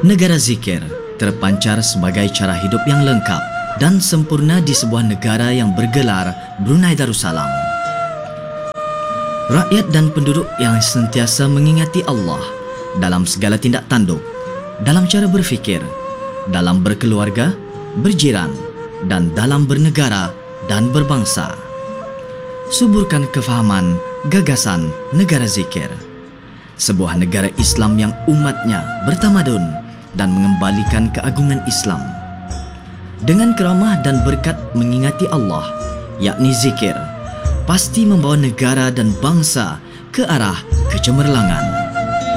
Negara zikir terpancar sebagai cara hidup yang lengkap dan sempurna di sebuah negara yang bergelar Brunei Darussalam. Rakyat dan penduduk yang sentiasa mengingati Allah dalam segala tindak tanduk, dalam cara berfikir, dalam berkeluarga, berjiran dan dalam bernegara dan berbangsa. Suburkan kefahaman gagasan negara zikir. Sebuah negara Islam yang umatnya bertamadun dan mengembalikan keagungan Islam. Dengan keramah dan berkat mengingati Allah, yakni zikir, pasti membawa negara dan bangsa ke arah kecemerlangan.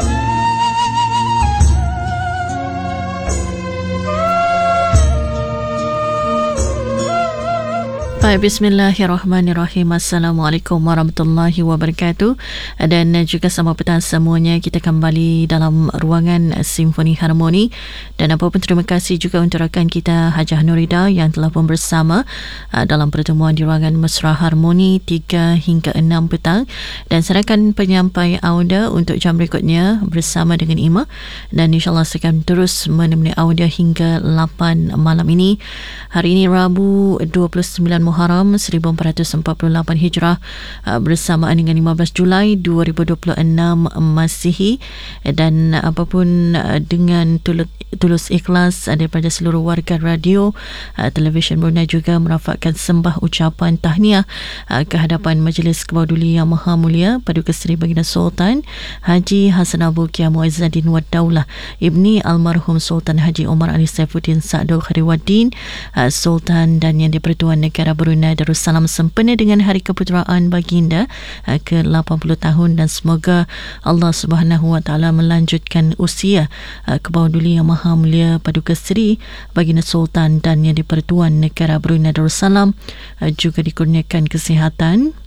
Baik, bismillahirrahmanirrahim. Assalamualaikum warahmatullahi wabarakatuh. Dan juga selamat petang semuanya. Kita kembali dalam ruangan Simfoni Harmoni. Dan apapun terima kasih juga untuk rakan kita Hajah Nurida yang telah pun bersama dalam pertemuan di ruangan Mesra Harmoni 3 hingga 6 petang. Dan serahkan penyampai Auda untuk jam berikutnya bersama dengan Ima. Dan insyaAllah saya akan terus menemani Auda hingga 8 malam ini. Hari ini Rabu 29 Muharram 1448 Hijrah bersamaan dengan 15 Julai 2026 Masihi. Dan apapun dengan tulus ikhlas daripada seluruh warga radio televisyen Brunei juga merafakkan sembah ucapan tahniah ke hadapan Majlis Kebawduli Yang Maha Mulia Paduka Seri Baginda Sultan Haji Hassanal Bolkiah Muizzaddin Wad Daulah Ibni Almarhum Sultan Haji Omar Ali Saifuddin Sa'dul Khairuddin Sultan dan Yang di-Pertuan Negara Brunei Darussalam sempena dengan Hari Keputeraan Baginda ke-80 tahun, dan semoga Allah Subhanahu Wa Taala melanjutkan usia Kebawduli Yang Maha Mulia Paduka Seri Baginda Sultan dan Yang di-Pertuan Negara Brunei Darussalam juga dikurniakan kesihatan,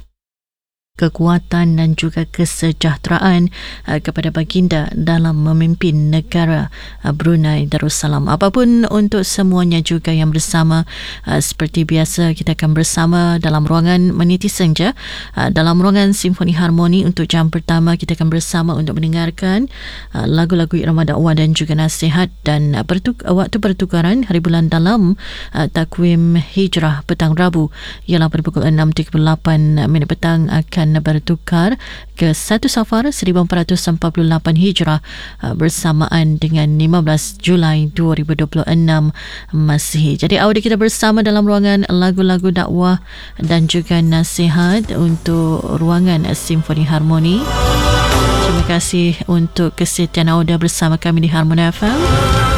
kekuatan dan juga kesejahteraan kepada baginda dalam memimpin negara Brunei Darussalam. Apapun untuk semuanya juga yang bersama, seperti biasa kita akan bersama dalam ruangan meniti senja, dalam ruangan Simfoni Harmoni. Untuk jam pertama kita akan bersama untuk mendengarkan lagu-lagu irama dakwah dan juga nasihat, dan waktu pertukaran hari bulan dalam takwim Hijrah petang Rabu ialah pada pukul 6.38 petang akan bertukar ke 1 Safar 1448 Hijrah bersamaan dengan 15 Julai 2026 Masihi. Jadi awal kita bersama dalam ruangan lagu-lagu dakwah dan juga nasihat untuk ruangan Simfoni Harmoni. Terima kasih untuk kesetiaan anda bersama kami di Harmoni FM.